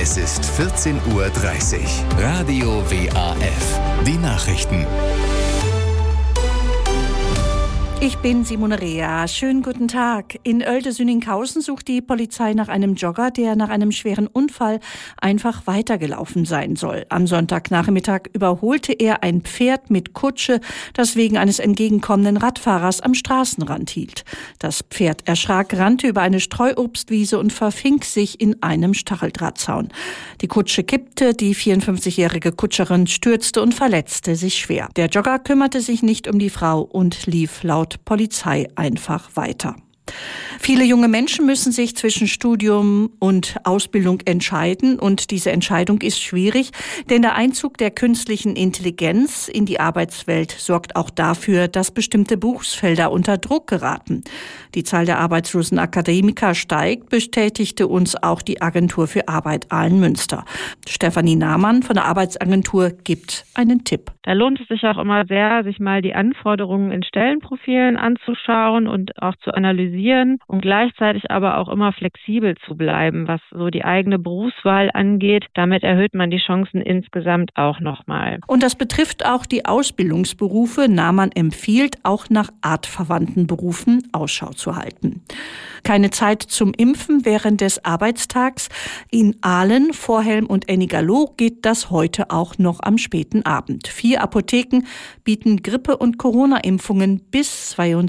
Es ist 14:30 Uhr. Radio WAF. Die Nachrichten. Ich bin Simone Rea. Schönen guten Tag. In Oelde-Sünninghausen sucht die Polizei nach einem Jogger, der nach einem schweren Unfall einfach weitergelaufen sein soll. Am Sonntagnachmittag überholte er ein Pferd mit Kutsche, das wegen eines entgegenkommenden Radfahrers am Straßenrand hielt. Das Pferd erschrak, rannte über eine Streuobstwiese und verfing sich in einem Stacheldrahtzaun. Die Kutsche kippte, die 54-jährige Kutscherin stürzte und verletzte sich schwer. Der Jogger kümmerte sich nicht um die Frau und lief laut Polizei einfach weiter. Viele junge Menschen müssen sich zwischen Studium und Ausbildung entscheiden und diese Entscheidung ist schwierig, denn der Einzug der künstlichen Intelligenz in die Arbeitswelt sorgt auch dafür, dass bestimmte Berufsfelder unter Druck geraten. Die Zahl der arbeitslosen Akademiker steigt, bestätigte uns auch die Agentur für Arbeit Aalen-Münster. Stefanie Nahmann von der Arbeitsagentur gibt einen Tipp. Da lohnt es sich auch immer sehr, sich mal die Anforderungen in Stellenprofilen anzuschauen und auch zu analysieren und gleichzeitig aber auch immer flexibel zu bleiben, was so die eigene Berufswahl angeht. Damit erhöht man die Chancen insgesamt auch nochmal. Und das betrifft auch die Ausbildungsberufe. Nahmann empfiehlt, auch nach artverwandten Berufen Ausschau zu halten. Keine Zeit zum Impfen während des Arbeitstags. In Aalen, Vorhelm und Ennigerloh geht das heute auch noch am späten Abend. 4 Apotheken bieten Grippe- und Corona-Impfungen bis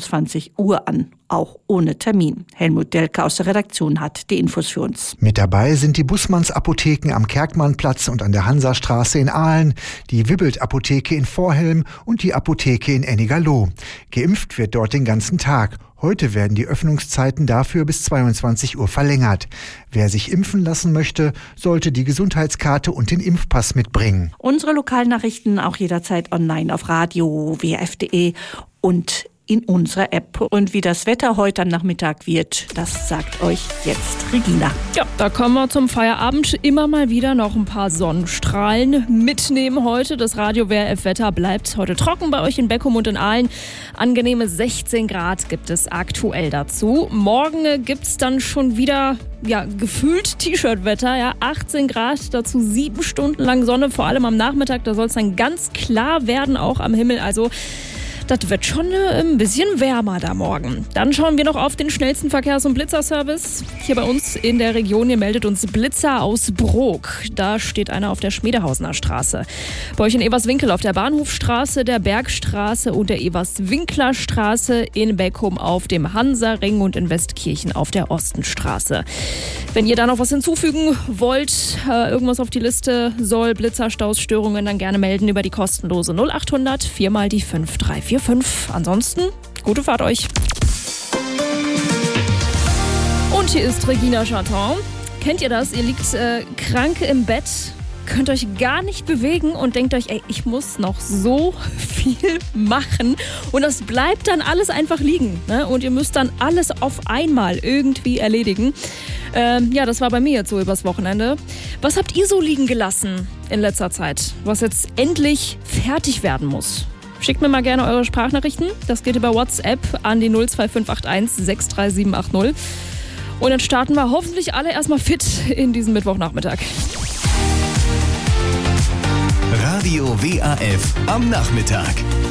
22 Uhr an, auch ohne Termin. Helmut Delke aus der Redaktion hat die Infos für uns. Mit dabei sind die Bussmanns-Apotheken am Kerkmannplatz und an der Hansastraße in Aalen, die Wibbelt-Apotheke in Vorhelm und die Apotheke in Ennigerloh. Geimpft wird dort den ganzen Tag. Heute werden die Öffnungszeiten dafür bis 22 Uhr verlängert. Wer sich impfen lassen möchte, sollte die Gesundheitskarte und den Impfpass mitbringen. Unsere Lokalnachrichten auch jederzeit online auf radio wf.de und in unserer App. Und wie das Wetter heute am Nachmittag wird, das sagt euch jetzt Regina. Ja, da kommen wir zum Feierabend. Immer mal wieder noch ein paar Sonnenstrahlen mitnehmen heute. Das Radio WRF-Wetter bleibt heute trocken bei euch in Beckum und in Aalen. Angenehme 16 Grad gibt es aktuell dazu. Morgen gibt es dann schon wieder gefühlt T-Shirt-Wetter. 18 Grad, dazu 7 Stunden lang Sonne, vor allem am Nachmittag. Da soll es dann ganz klar werden, auch am Himmel. Also das wird schon ein bisschen wärmer da morgen. Dann schauen wir noch auf den schnellsten Verkehrs- und Blitzerservice. Hier bei uns in der Region, hier meldet uns Blitzer aus Brok. Da steht einer auf der Schmiedehausener Straße. Bei euch in Everswinkel auf der Bahnhofstraße, der Bergstraße und der Everswinkler Straße, in Beckum auf dem Hansaring und in Westkirchen auf der Ostenstraße. Wenn ihr da noch was hinzufügen wollt, irgendwas auf die Liste soll, Blitzerstaus, Störungen, dann gerne melden über die kostenlose 0800 4 mal die 5345. Ansonsten, gute Fahrt euch. Und hier ist Regina Chaton. Kennt ihr das? Ihr liegt krank im Bett, könnt euch gar nicht bewegen und denkt euch, ich muss noch so viel machen. Und das bleibt dann alles einfach liegen. Ne? Und ihr müsst dann alles auf einmal irgendwie erledigen. Das war bei mir jetzt so übers Wochenende. Was habt ihr so liegen gelassen in letzter Zeit, was jetzt endlich fertig werden muss? Schickt mir mal gerne eure Sprachnachrichten. Das geht über WhatsApp an die 02581 63780. Und dann starten wir hoffentlich alle erstmal fit in diesen Mittwochnachmittag. Radio WAF am Nachmittag.